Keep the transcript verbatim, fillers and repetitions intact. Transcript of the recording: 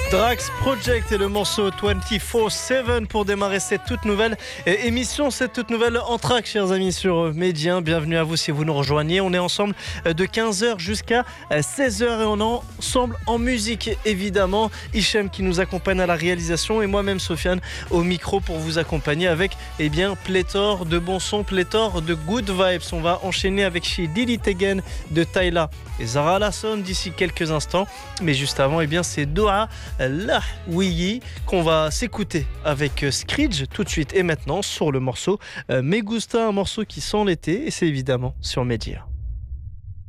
Drax Project et le morceau vingt-quatre sept pour démarrer cette toute nouvelle émission, cette toute nouvelle entraque, chers amis, sur Médien. Bienvenue à vous si vous nous rejoignez. On est ensemble de quinze heures jusqu'à seize heures et on est ensemble en musique, évidemment. Hichem qui nous accompagne à la réalisation et moi-même, Sofiane, au micro pour vous accompagner avec eh bien, pléthore de bons sons, pléthore de good vibes. On va enchaîner avec She Did It Again de Tyla et Zara Larsson d'ici quelques instants. Mais juste avant, eh bien, c'est Doha La Wiyi qu'on va s'écouter avec Screech tout de suite et maintenant sur le morceau Me Gusta, un morceau qui sent l'été et c'est évidemment sur Médien.